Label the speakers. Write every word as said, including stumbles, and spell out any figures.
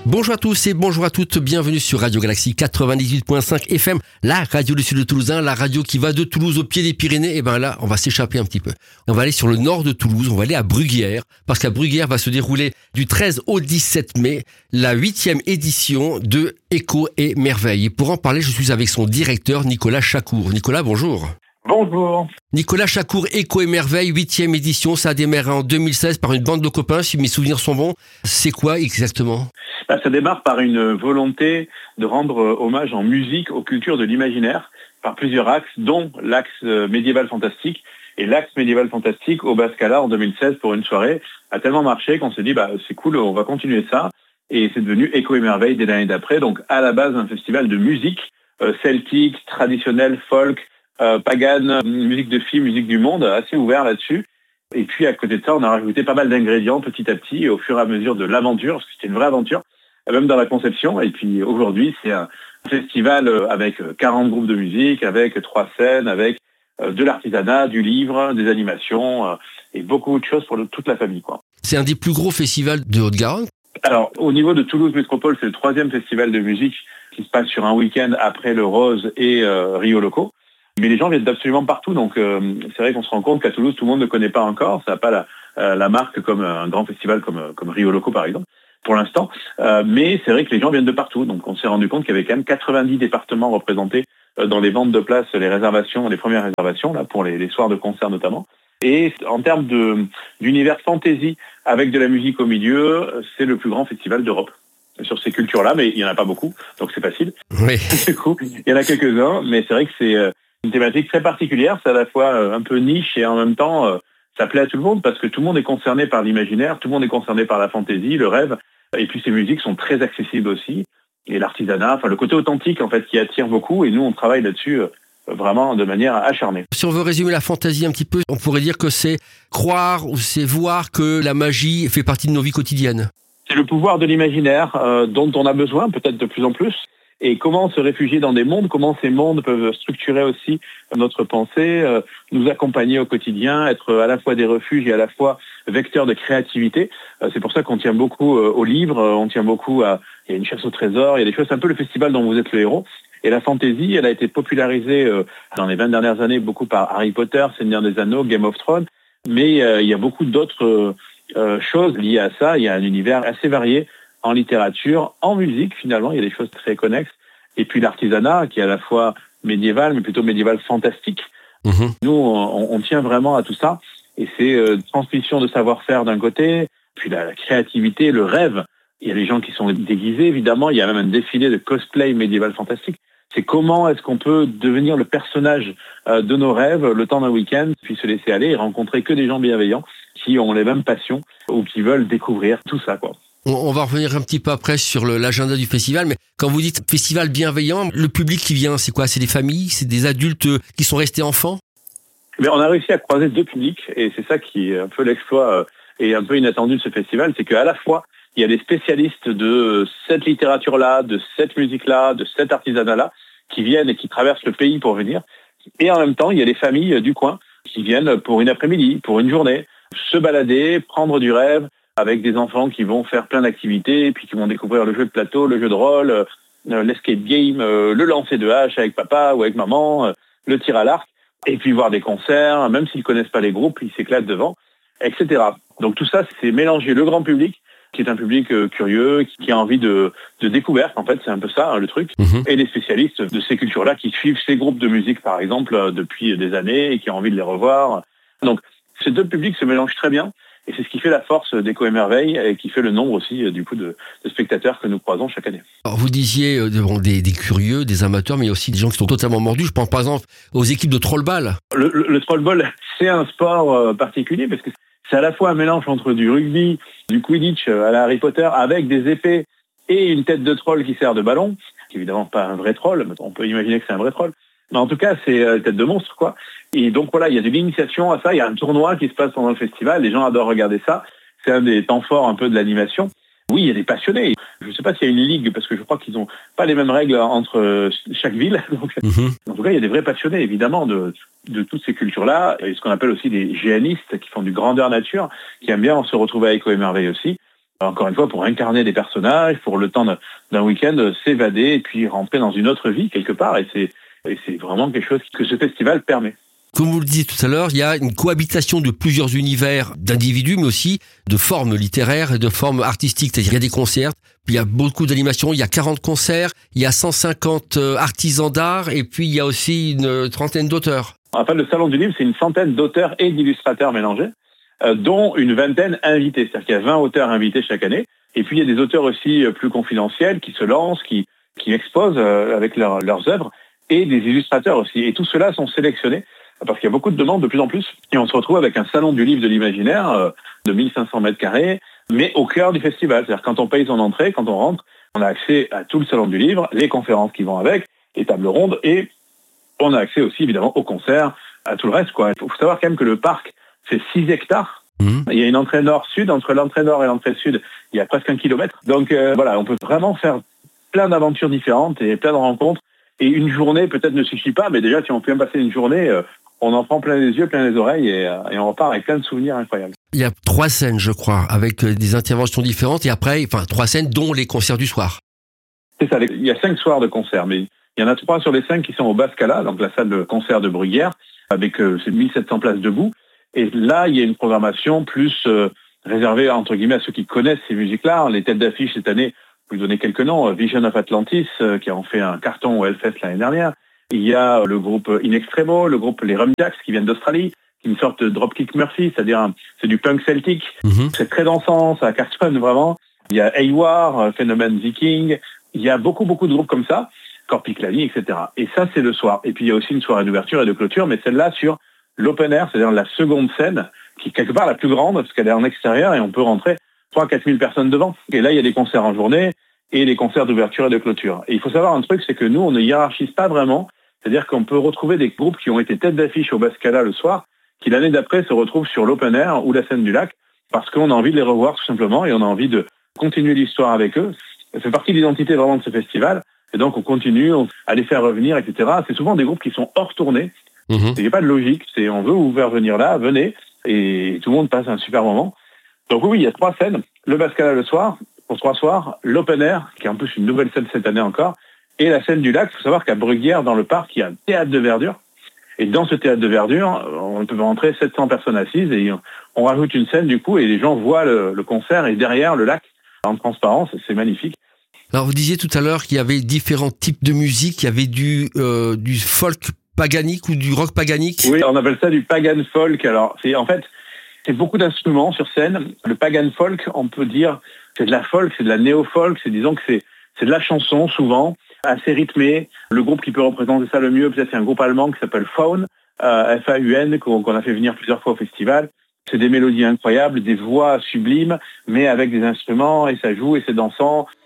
Speaker 1: Bonjour à tous et bonjour à toutes, bienvenue sur Radio Galaxie quatre-vingt-dix-huit virgule cinq F M, la radio du sud de Toulousain, la radio qui va de Toulouse au pied des Pyrénées. Et ben là, on va s'échapper un petit peu. On va aller sur le nord de Toulouse, on va aller à Bruguière, parce qu'à Bruguière va se dérouler du treize au dix-sept mai la huitième édition de Écho et Merveille. Et pour en parler, je suis avec son directeur Nicolas Chacour. Nicolas, bonjour.
Speaker 2: Bonjour.
Speaker 1: Nicolas Chacour, Écho et Merveille, huitième édition, ça a démarré en deux mille seize par une bande de copains, si mes souvenirs sont bons. C'est quoi exactement ?
Speaker 2: Bah, ça démarre par une volonté de rendre hommage en musique aux cultures de l'imaginaire par plusieurs axes, dont l'axe médiéval fantastique. Et l'axe médiéval fantastique au Bascala en deux mille seize pour une soirée a tellement marché qu'on s'est dit bah c'est cool, on va continuer ça. Et c'est devenu Écho et Merveille dès l'année d'après. Donc à la base un festival de musique euh, celtique, traditionnelle, folk, Euh, pagane, musique de filles, musique du monde, assez ouvert là-dessus. Et puis à côté de ça, on a rajouté pas mal d'ingrédients petit à petit, et au fur et à mesure de l'aventure, parce que c'était une vraie aventure, même dans la conception. Et puis aujourd'hui, c'est un festival avec quarante groupes de musique, avec trois scènes, avec de l'artisanat, du livre, des animations, et beaucoup de choses pour le, toute la famille, quoi.
Speaker 1: C'est un des plus gros festivals de Haute-Garonne.
Speaker 2: Alors, au niveau de Toulouse Métropole, c'est le troisième festival de musique qui se passe sur un week-end après le Rose et euh, Rio Loco. Mais les gens viennent d'absolument partout, donc euh, c'est vrai qu'on se rend compte qu'à Toulouse, tout le monde ne connaît pas encore. Ça n'a pas la, euh, la marque comme un grand festival comme, comme Rio Loco, par exemple, pour l'instant. Euh, mais c'est vrai que les gens viennent de partout. Donc on s'est rendu compte qu'il y avait quand même quatre-vingt-dix départements représentés euh, dans les ventes de places, les réservations, les premières réservations, là pour les, les soirs de concert notamment. Et en termes de, d'univers fantasy avec de la musique au milieu, c'est le plus grand festival d'Europe sur ces cultures-là, mais il n'y en a pas beaucoup, donc c'est facile.
Speaker 1: Oui.
Speaker 2: Du coup, il y en a quelques-uns, mais c'est vrai que c'est euh, une thématique très particulière. C'est à la fois euh, un peu niche et en même temps, euh, ça plaît à tout le monde parce que tout le monde est concerné par l'imaginaire, tout le monde est concerné par la fantaisie, le rêve. Et puis ces musiques sont très accessibles aussi. Et l'artisanat, enfin le côté authentique en fait qui attire beaucoup. Et nous, on travaille là-dessus euh, vraiment de manière acharnée.
Speaker 1: Si on veut résumer la fantaisie un petit peu, on pourrait dire que c'est croire ou c'est voir que la magie fait partie de nos vies quotidiennes.
Speaker 2: C'est le pouvoir de l'imaginaire euh, dont on a besoin peut-être de plus en plus. Et comment se réfugier dans des mondes, comment ces mondes peuvent structurer aussi notre pensée, euh, nous accompagner au quotidien, être à la fois des refuges et à la fois vecteurs de créativité. Euh, c'est pour ça qu'on tient beaucoup euh, aux livres, on tient beaucoup à... Il y a une chasse au trésor, il y a des choses, c'est un peu le festival dont vous êtes le héros. Et la fantaisie, elle a été popularisée euh, dans les vingt dernières années beaucoup par Harry Potter, Seigneur des Anneaux, Game of Thrones. Mais euh, il y a beaucoup d'autres euh, euh, choses liées à ça. Il y a un univers assez varié en littérature, en musique finalement, il y a des choses très connexes. Et puis l'artisanat qui est à la fois médiéval, mais plutôt médiéval fantastique. Mmh. Nous, on, on tient vraiment à tout ça. Et c'est euh, transmission de savoir-faire d'un côté, puis la, la créativité, le rêve. Il y a des gens qui sont déguisés, évidemment. Il y a même un défilé de cosplay médiéval fantastique. C'est comment est-ce qu'on peut devenir le personnage euh, de nos rêves le temps d'un week-end, puis se laisser aller et rencontrer que des gens bienveillants qui ont les mêmes passions ou qui veulent découvrir tout ça, quoi.
Speaker 1: On va revenir un petit peu après sur le, l'agenda du festival, mais quand vous dites festival bienveillant, le public qui vient, c'est quoi ? C'est des familles, c'est des adultes qui sont restés enfants ?
Speaker 2: Mais on a réussi à croiser deux publics, et c'est ça qui est un peu l'exploit et un peu inattendu de ce festival, c'est qu'à la fois, il y a des spécialistes de cette littérature-là, de cette musique-là, de cet artisanat-là, qui viennent et qui traversent le pays pour venir, et en même temps, il y a les familles du coin qui viennent pour une après-midi, pour une journée, se balader, prendre du rêve, avec des enfants qui vont faire plein d'activités, et puis qui vont découvrir le jeu de plateau, le jeu de rôle, euh, l'escape game, euh, le lancer de hache avec papa ou avec maman, euh, le tir à l'arc, et puis voir des concerts, même s'ils connaissent pas les groupes, ils s'éclatent devant, et cetera. Donc tout ça, c'est mélanger le grand public, qui est un public euh, curieux, qui, qui a envie de, de découverte, en fait, c'est un peu ça, hein, le truc, mmh. Et les spécialistes de ces cultures-là qui suivent ces groupes de musique, par exemple, euh, depuis des années, et qui ont envie de les revoir. Donc ces deux publics se mélangent très bien. Et c'est ce qui fait la force d'Écho et Merveille et qui fait le nombre aussi du coup de, de spectateurs que nous croisons chaque année.
Speaker 1: Alors vous disiez euh, des, des curieux, des amateurs, mais il y a aussi des gens qui sont totalement mordus. Je pense par exemple aux équipes de trollball.
Speaker 2: Le, le, le trollball, c'est un sport euh, particulier parce que c'est à la fois un mélange entre du rugby, du quidditch à la Harry Potter avec des épées et une tête de troll qui sert de ballon. C'est évidemment pas un vrai troll, mais on peut imaginer que c'est un vrai troll. Mais en tout cas, c'est euh, tête de monstre, quoi. Et donc voilà, il y a de l'initiation à ça. Il y a un tournoi qui se passe pendant le festival. Les gens adorent regarder ça. C'est un des temps forts un peu de l'animation. Oui, il y a des passionnés. Je ne sais pas s'il y a une ligue, parce que je crois qu'ils n'ont pas les mêmes règles entre chaque ville. Donc, mmh. En tout cas, il y a des vrais passionnés, évidemment, de, de toutes ces cultures-là. Et ce qu'on appelle aussi des géanistes, qui font du grandeur nature, qui aiment bien se retrouver à Écho et Merveille aussi. encore une fois, pour incarner des personnages, pour le temps d'un week-end, s'évader et puis rentrer dans une autre vie quelque part. Et c'est, et c'est vraiment quelque chose que ce festival permet.
Speaker 1: Comme vous le disiez tout à l'heure, il y a une cohabitation de plusieurs univers d'individus, mais aussi de formes littéraires et de formes artistiques. C'est-à-dire, il y a des concerts, puis il y a beaucoup d'animations, il y a quarante concerts, il y a cent cinquante artisans d'art, et puis il y a aussi une trentaine d'auteurs.
Speaker 2: Enfin, le Salon du Livre, c'est une centaine d'auteurs et d'illustrateurs mélangés, euh, dont une vingtaine invités. C'est-à-dire qu'il y a vingt auteurs invités chaque année. Et puis, il y a des auteurs aussi plus confidentiels qui se lancent, qui, qui exposent euh, avec leur, leurs œuvres, et des illustrateurs aussi. Et tous ceux-là sont sélectionnés parce qu'il y a beaucoup de demandes de plus en plus. Et on se retrouve avec un salon du livre de l'imaginaire euh, de mille cinq cents mètres carrés, mais au cœur du festival. C'est-à-dire quand on paye son entrée, quand on rentre, on a accès à tout le salon du livre, les conférences qui vont avec, les tables rondes, et on a accès aussi évidemment aux concerts, à tout le reste, quoi. Il faut savoir quand même que le parc fait six hectares. Mmh. Il y a une entrée nord-sud. Entre l'entrée nord et l'entrée sud, il y a presque un kilomètre. Donc euh, voilà, on peut vraiment faire plein d'aventures différentes et plein de rencontres. Et une journée peut-être ne suffit pas, mais déjà si on peut bien passer une journée, euh, on en prend plein les yeux, plein les oreilles et, euh, et on repart avec plein de souvenirs incroyables.
Speaker 1: Il y a trois scènes, je crois, avec des interventions différentes et après, enfin trois scènes dont les concerts du soir.
Speaker 2: C'est ça, il y a cinq soirs de concerts, mais il y en a trois sur les cinq qui sont au Bas-Scala, donc la salle de concert de Bruguière, avec euh, ces mille sept cents places debout. Et là, il y a une programmation plus euh, réservée, entre guillemets, à ceux qui connaissent ces musiques-là. Les têtes d'affiche cette année, je vais vous donner quelques noms, Vision of Atlantis, euh, qui a en fait un carton au Hellfest l'année dernière. Il y a le groupe In Extremo, le groupe Les Rum Jacks, qui viennent d'Australie, qui est une sorte de Dropkick Murphy, c'est-à-dire un, c'est du punk celtique. Mm-hmm. C'est très dansant, ça cartonne vraiment. Il y a Hayward, Phénomène Viking. Il y a beaucoup, beaucoup de groupes comme ça, Corpiclani, et cetera. Et ça, c'est le soir. Et puis, il y a aussi une soirée d'ouverture et de clôture, mais celle-là sur l'open air, c'est-à-dire la seconde scène, qui est quelque part la plus grande, parce qu'elle est en extérieur et on peut rentrer trois à quatre mille personnes devant. Et là, il y a des concerts en journée et des concerts d'ouverture et de clôture. Et il faut savoir un truc, c'est que nous, on ne hiérarchise pas vraiment. C'est-à-dire qu'on peut retrouver des groupes qui ont été tête d'affiche au Bas-Scala le soir, qui l'année d'après se retrouvent sur l'open air ou la scène du lac, parce qu'on a envie de les revoir tout simplement et on a envie de continuer l'histoire avec eux. Ça fait partie de l'identité vraiment de ce festival. Et donc, on continue à les faire revenir, et cetera. C'est souvent des groupes qui sont hors tournée. Mmh. Il n'y a pas de logique. C'est on veut vous faire venir là, venez. Et tout le monde passe un super moment. Donc oui, il y a trois scènes. Le Bas-Scala le soir, pour trois soirs. L'open air, qui est en plus une nouvelle scène cette année encore. Et la scène du lac. Il faut savoir qu'à Bruguière, dans le parc, il y a un théâtre de verdure. Et dans ce théâtre de verdure, on peut rentrer sept cents personnes assises. Et on rajoute une scène, du coup, et les gens voient le, le concert. Et derrière, le lac, en transparence, c'est magnifique.
Speaker 1: Alors, vous disiez tout à l'heure qu'il y avait différents types de musique. Il y avait du, euh, du folk paganique ou du rock paganique.
Speaker 2: Oui, on appelle ça du pagan folk. Alors, c'est en fait, c'est beaucoup d'instruments sur scène. Le pagan folk, on peut dire, c'est de la folk, c'est de la néo-folk. C'est, disons que c'est, c'est de la chanson, souvent, assez rythmée. Le groupe qui peut représenter ça le mieux, peut-être, c'est un groupe allemand qui s'appelle Faun, euh, F A U N, qu'on, qu'on a fait venir plusieurs fois au festival. C'est des mélodies incroyables, des voix sublimes, mais avec des instruments, et ça joue, et c'est dansant.